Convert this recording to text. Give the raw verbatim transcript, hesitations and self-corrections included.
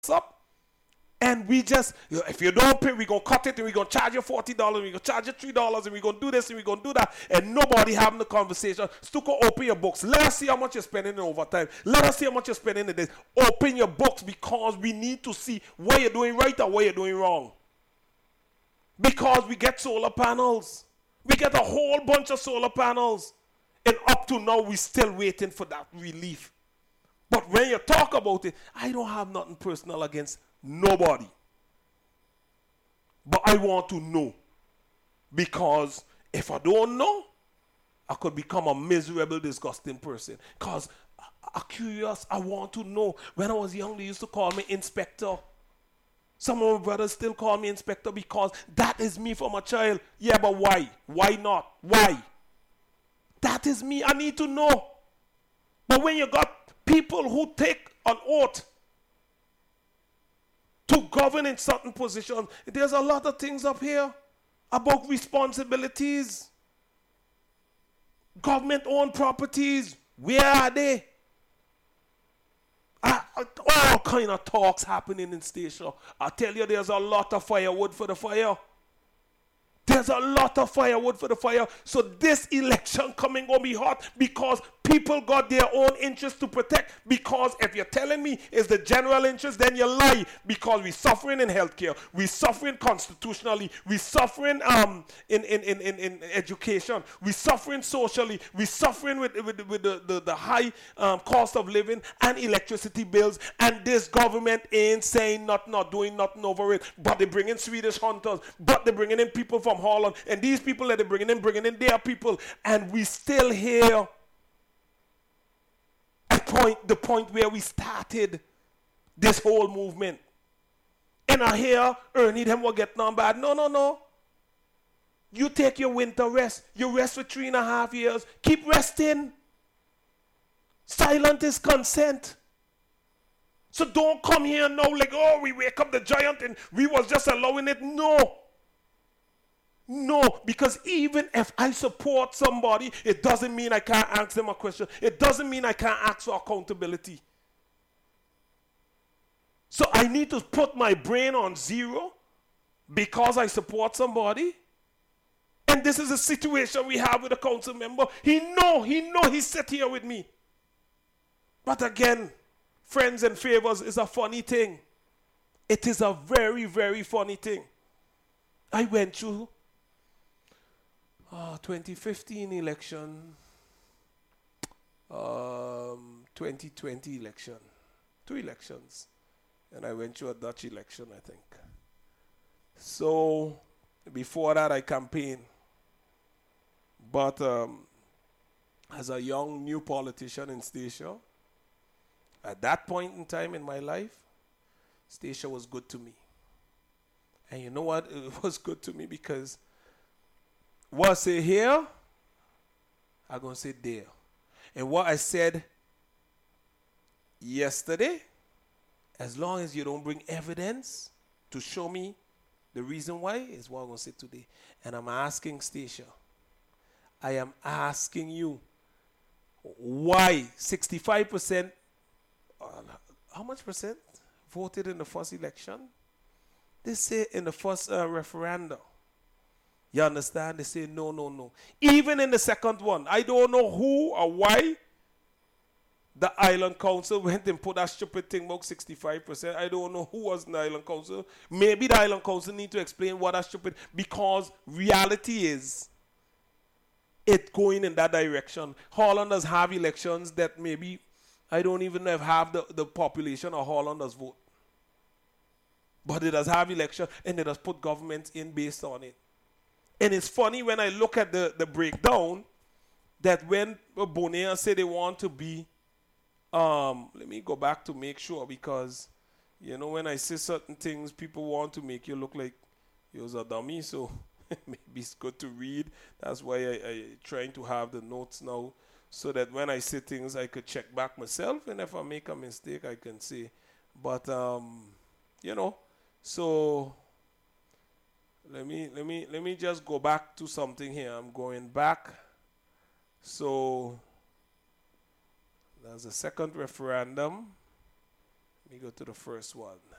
up. And we just, if you don't pay, we're going to cut it and we're going to charge you forty dollars, we're going to charge you three dollars, and we're going to do this and we're going to do that. And nobody having the conversation. Stuco, open your books. Let us see how much you're spending in overtime. Let us see how much you're spending in this. Open your books, because we need to see what you're doing right or what you're doing wrong. Because we get solar panels. We get a whole bunch of solar panels. And up to now, we're still waiting for that relief. But when you talk about it, I don't have nothing personal against nobody. But I want to know. Because if I don't know, I could become a miserable, disgusting person. Because I'm curious, I want to know. When I was young, they used to call me inspector. Some of my brothers still call me inspector because that is me from a child. Yeah, but why? Why not? Why? That is me. I need to know. But when you got people who take an oath to govern in certain positions, there's a lot of things up here about responsibilities. Government-owned properties, where are they? I, I, all kind of talks happening in Station. I tell you, there's a lot of firewood for the fire. There's a lot of firewood for the fire. So this election coming going to be hot because people got their own interest to protect. Because if you're telling me it's the general interest, then you lie. Because we're suffering in healthcare. We're suffering constitutionally. We're suffering um, in, in, in, in, in education. We're suffering socially. We're suffering with, with, with the, the, the high um, cost of living and electricity bills. And this government ain't saying nothing, not doing nothing over it. But they're bringing Swedish hunters. But they're bringing in people from Holland, and these people that they're bringing in, bringing in their people, and we still here at point, the point where we started this whole movement. And I hear Ernie them were getting on bad. No, no, no. You take your winter rest. You rest for three and a half years. Keep resting. Silent is consent. So don't come here now like, oh, we wake up the giant and we was just allowing it. No. No, because even if I support somebody, it doesn't mean I can't ask them a question. It doesn't mean I can't ask for accountability. So I need to put my brain on zero because I support somebody. And this is a situation we have with a council member. He know, he know he sat here with me. But again, friends and favors is a funny thing. It is a very, very funny thing. I went through Uh, twenty fifteen election, um, twenty twenty election, two elections, and I went through a Dutch election, I think. So before that, I campaigned, but um, as a young new politician in Statia, at that point in time in my life, Statia was good to me. And you know what? It was good to me because what I say here, I'm going to say there. And what I said yesterday, as long as you don't bring evidence to show me the reason why, is what I'm going to say today. And I'm asking Statia, I am asking you, why sixty-five percent, uh, how much percent voted in the first election? They say in the first uh, referendum. You understand? They say no, no, no. Even in the second one, I don't know who or why the Island Council went and put that stupid thing about sixty-five percent. I don't know who was in the Island Council. Maybe the Island Council need to explain what that stupid, because reality is it going in that direction. Hollanders have elections that maybe, I don't even know if half the, the population of Hollanders vote. But it does have election and it does put governments in based on it. And it's funny when I look at the, the breakdown that when Bonea say they want to be, um, let me go back to make sure, because, you know, when I say certain things, people want to make you look like you're a dummy. So maybe it's good to read. That's why I, I trying to have the notes now so that when I say things, I could check back myself. And if I make a mistake, I can say. But, um, you know, so... Let me let me let me just go back to something here. I'm going back. So there's a second referendum. Let me go to the first one.